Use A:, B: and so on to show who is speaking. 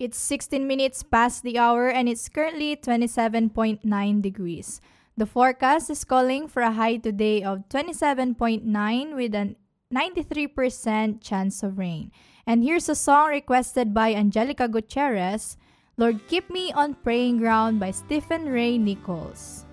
A: It's 16 minutes past the hour and it's currently 27.9 degrees. The forecast is calling for a high today of 27.9 with a 93% chance of rain. And here's a song requested by Angelica Gutierrez, Lord Keep Me on Praying Ground by Stephen Ray Nichols.